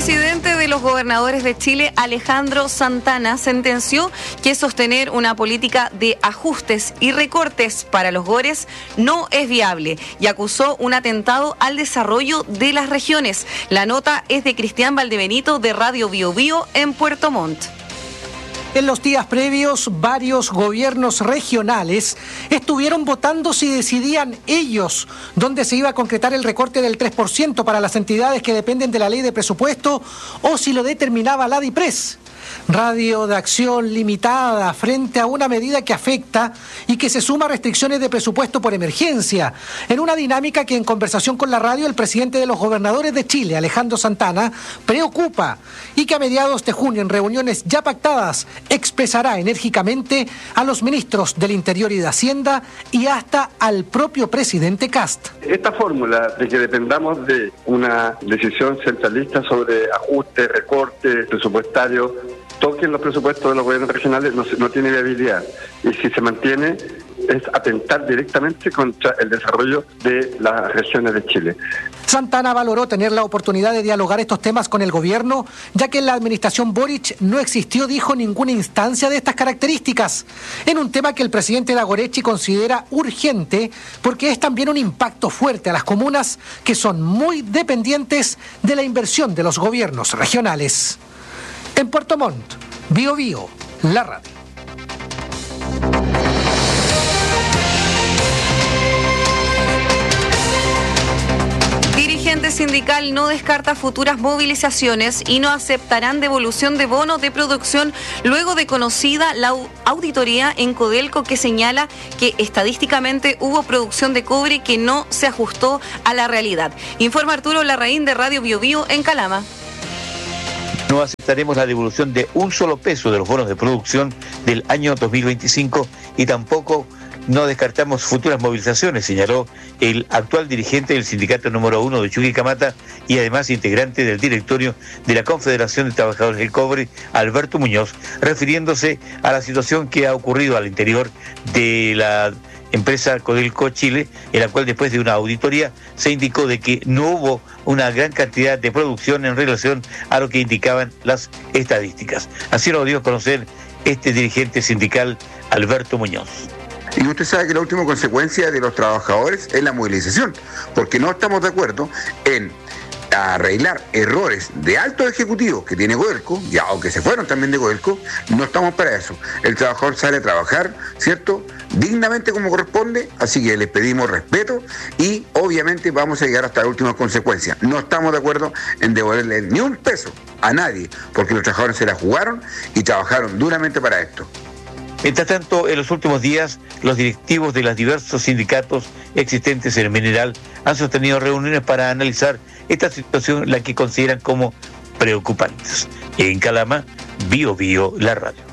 presidente de los gobernadores de Chile, Alejandro Santana, sentenció que sostener una política de ajustes y recortes para los GORES no es viable y acusó un atentado al desarrollo de las regiones. La nota es de Cristian Valdebenito de Radio Bio Bio en Puerto Montt. En los días previos, varios gobiernos regionales estuvieron votando si decidían ellos dónde se iba a concretar el recorte del 3% para las entidades que dependen de la ley de presupuesto o si lo determinaba la DIPRES. Radio de acción limitada frente a una medida que afecta y que se suma a restricciones de presupuesto por emergencia, en una dinámica que en conversación con la radio el presidente de los gobernadores de Chile, Alejandro Santana, preocupa y que a mediados de junio en reuniones ya pactadas expresará enérgicamente a los ministros del Interior y de Hacienda y hasta al propio presidente Kast. Esta fórmula de que dependamos de una decisión centralista sobre ajuste, recorte presupuestario, toquen los presupuestos de los gobiernos regionales, no tiene viabilidad. Y si se mantiene, es atentar directamente contra el desarrollo de las regiones de Chile. Santana valoró tener la oportunidad de dialogar estos temas con el gobierno, ya que en la administración Boric no existió, dijo, ninguna instancia de estas características, en un tema que el presidente Dagorechi considera urgente porque es también un impacto fuerte a las comunas que son muy dependientes de la inversión de los gobiernos regionales. En Puerto Montt, Bio Bio, la radio. Dirigente sindical no descarta futuras movilizaciones y no aceptarán devolución de bonos de producción luego de conocida la auditoría en Codelco que señala que estadísticamente hubo producción de cobre que no se ajustó a la realidad. Informa Arturo Larraín de Radio Bio Bio en Calama. No aceptaremos la devolución de un solo peso de los bonos de producción del año 2025 y tampoco no descartamos futuras movilizaciones, señaló el actual dirigente del sindicato número 1 de Chuquicamata y además integrante del directorio de la Confederación de Trabajadores del Cobre, Alberto Muñoz, refiriéndose a la situación que ha ocurrido al interior de la empresa Codelco Chile, en la cual después de una auditoría se indicó de que no hubo una gran cantidad de producción en relación a lo que indicaban las estadísticas. Así lo dio a conocer este dirigente sindical, Alberto Muñoz. Y usted sabe que la última consecuencia de los trabajadores es la movilización, porque no estamos de acuerdo en arreglar errores de altos ejecutivos que tiene Codelco, ya aunque se fueron también de Codelco, no estamos para eso. El trabajador sale a trabajar, ¿cierto?, dignamente como corresponde, así que les pedimos respeto y obviamente vamos a llegar hasta la última consecuencia. No estamos de acuerdo en devolverle ni un peso a nadie, porque los trabajadores se la jugaron y trabajaron duramente para esto. Mientras tanto, en los últimos días, los directivos de los diversos sindicatos existentes en el mineral han sostenido reuniones para analizar esta situación, la que consideran como preocupantes. En Calama, Bio Bio, la radio.